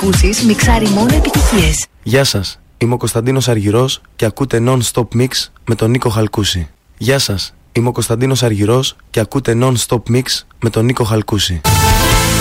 Χαλκούσης μιξάρει μόνο επιτυχίες. Γεια σας, είμαι ο Κωνσταντίνος Αργυρός και ακούτε Non-Stop Mix με τον Νίκο Χαλκούση. Γεια σας, είμαι ο Κωνσταντίνος Αργυρός και ακούτε Non-Stop Mix με τον Νίκο Χαλκούση.